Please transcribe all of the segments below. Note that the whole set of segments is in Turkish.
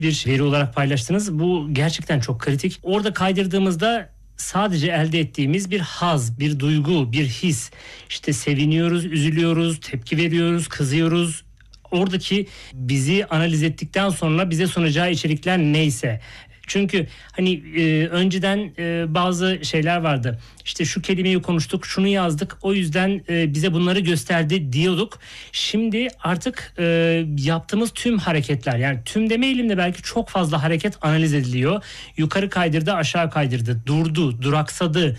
bir veri olarak paylaştınız. Bu gerçekten çok kritik. Orada kaydırdığımızda sadece elde ettiğimiz bir haz, bir duygu, bir his. İşte seviniyoruz, üzülüyoruz, tepki veriyoruz, kızıyoruz. Oradaki bizi analiz ettikten sonra bize sunacağı içerikler neyse. Çünkü hani önceden bazı şeyler vardı. İşte şu kelimeyi konuştuk, şunu yazdık. O yüzden bize bunları gösterdi diyorduk. Şimdi artık yaptığımız tüm hareketler, yani tüm demeyelim de belki çok fazla hareket analiz ediliyor. Yukarı kaydırdı, aşağı kaydırdı, durdu, duraksadı,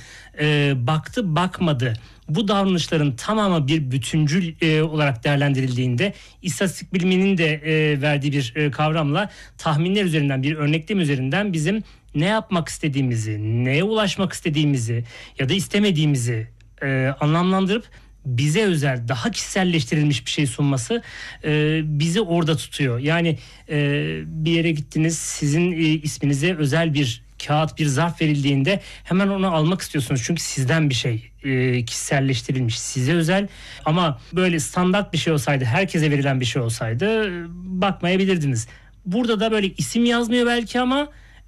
baktı, bakmadı. Bu davranışların tamamı bir bütüncül olarak değerlendirildiğinde istatistik biliminin de verdiği bir kavramla tahminler üzerinden, bir örneklem üzerinden bizim ne yapmak istediğimizi, neye ulaşmak istediğimizi ya da istemediğimizi anlamlandırıp bize özel, daha kişiselleştirilmiş bir şey sunması bizi orada tutuyor. Yani bir yere gittiniz, sizin isminize özel bir kağıt, bir zarf verildiğinde hemen onu almak istiyorsunuz. Çünkü sizden bir şey kişiselleştirilmiş, size özel. Ama böyle standart bir şey olsaydı, herkese verilen bir şey olsaydı bakmayabilirdiniz. Burada da böyle isim yazmıyor belki ama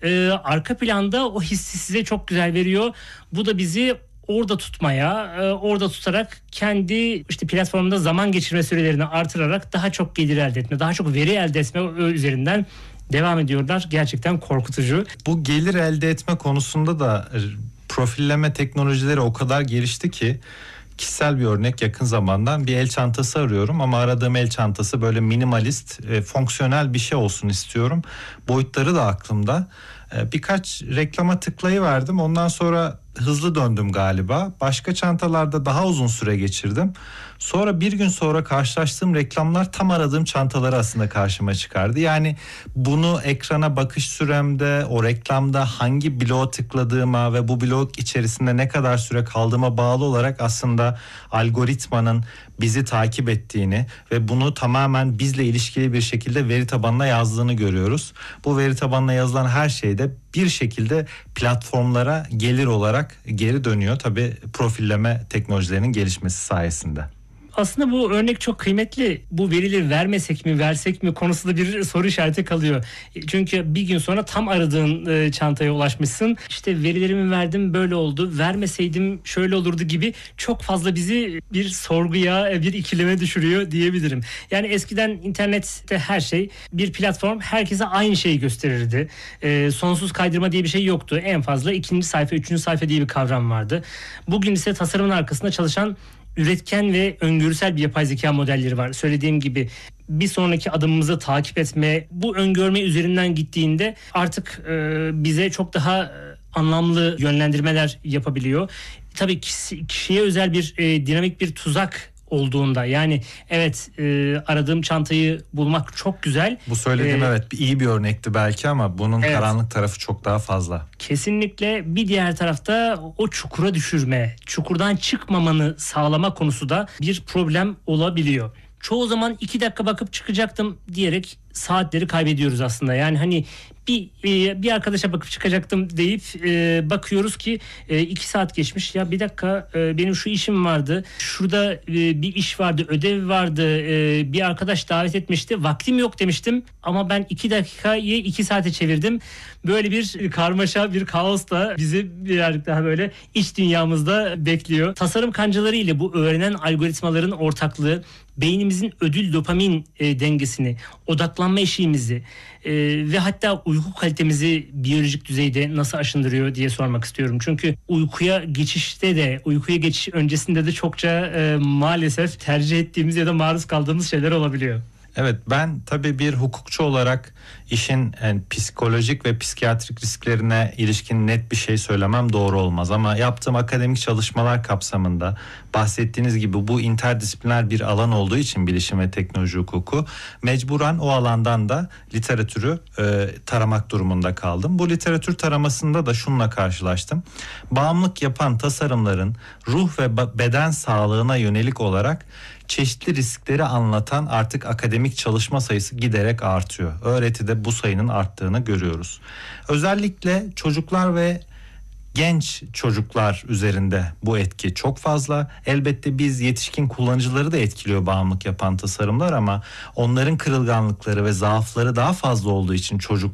arka planda o hissi size çok güzel veriyor. Bu da bizi orada tutmaya, orada tutarak kendi işte platformda zaman geçirme sürelerini artırarak daha çok gelir elde etme, daha çok veri elde etme üzerinden devam ediyorlar. Gerçekten korkutucu. Bu gelir elde etme konusunda da profilleme teknolojileri o kadar gelişti ki, kişisel bir örnek, yakın zamandan bir el çantası arıyorum ama aradığım el çantası böyle minimalist, fonksiyonel bir şey olsun istiyorum. Boyutları da aklımda. Birkaç reklama tıklayıverdim. Ondan sonra hızlı döndüm galiba. Başka çantalarda daha uzun süre geçirdim. Sonra bir gün sonra karşılaştığım reklamlar tam aradığım çantaları aslında karşıma çıkardı. Yani bunu ekrana bakış süremde, o reklamda hangi bloğa tıkladığıma ve bu blok içerisinde ne kadar süre kaldığıma bağlı olarak aslında algoritmanın bizi takip ettiğini ve bunu tamamen bizle ilişkili bir şekilde veri tabanına yazdığını görüyoruz. Bu veri tabanına yazılan her şey de bir şekilde platformlara gelir olarak geri dönüyor. Tabii profilleme teknolojilerinin gelişmesi sayesinde. Aslında bu örnek çok kıymetli. Bu verileri vermesek mi, versek mi konusunda bir soru işareti kalıyor. Çünkü bir gün sonra tam aradığın çantaya ulaşmışsın. İşte verilerimi verdim, böyle oldu. Vermeseydim şöyle olurdu gibi çok fazla bizi bir sorguya, bir ikileme düşürüyor diyebilirim. Yani eskiden internette her şey, bir platform herkese aynı şeyi gösterirdi. Sonsuz kaydırma diye bir şey yoktu. En fazla 2. sayfa, 3. sayfa diye bir kavram vardı. Bugün ise tasarımın arkasında çalışan üretken ve öngörüsel bir yapay zeka modelleri var. Söylediğim gibi bir sonraki adımımızı takip etme, bu öngörme üzerinden gittiğinde artık bize çok daha anlamlı yönlendirmeler yapabiliyor. Tabii kişiye özel bir dinamik bir tuzak olduğunda, yani evet, aradığım çantayı bulmak çok güzel. Bu söylediğim evet iyi bir örnekti belki ama bunun evet, karanlık tarafı çok daha fazla. Kesinlikle. Bir diğer tarafta o çukura düşürme, çukurdan çıkmamanı sağlama konusu da bir problem olabiliyor. Çoğu zaman 2 dakika bakıp çıkacaktım diyerek saatleri kaybediyoruz aslında. Yani hani bir arkadaşa bakıp çıkacaktım deyip bakıyoruz ki 2 saat geçmiş. Ya bir dakika, benim şu işim vardı. Şurada bir iş vardı, ödev vardı. Bir arkadaş davet etmişti. Vaktim yok demiştim. Ama ben 2 dakikayı 2 saate çevirdim. Böyle bir karmaşa, bir kaos da bizi birazcık daha böyle iç dünyamızda bekliyor. Tasarım kancaları ile bu öğrenen algoritmaların ortaklığı beynimizin ödül dopamin dengesini, odaklanma eşiğimizi ve hatta uyku kalitemizi biyolojik düzeyde nasıl aşındırıyor diye sormak istiyorum. Çünkü uykuya geçişte de, uykuya geçiş öncesinde de çokça maalesef tercih ettiğimiz ya da maruz kaldığımız şeyler olabiliyor. Evet, ben tabii bir hukukçu olarak işin psikolojik ve psikiyatrik risklerine ilişkin net bir şey söylemem doğru olmaz. Ama yaptığım akademik çalışmalar kapsamında bahsettiğiniz gibi bu interdisipliner bir alan olduğu için bilişim ve teknoloji hukuku, mecburen o alandan da literatürü taramak durumunda kaldım. Bu literatür taramasında da şununla karşılaştım. Bağımlılık yapan tasarımların ruh ve beden sağlığına yönelik olarak çeşitli riskleri anlatan artık akademik çalışma sayısı giderek artıyor. Öğretide bu sayının arttığını görüyoruz. Özellikle çocuklar ve genç çocuklar üzerinde bu etki çok fazla. Elbette biz yetişkin kullanıcıları da etkiliyor bağımlılık yapan tasarımlar ama onların kırılganlıkları ve zaafları daha fazla olduğu için çocuk